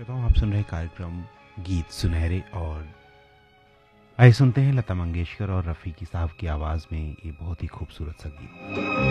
श्रोताओं, आप सुन रहे कार्यक्रम गीत सुनहरे और आइए सुनते हैं लता मंगेशकर और रफ़ी की साहब की आवाज़ में ये बहुत ही खूबसूरत सा गीत।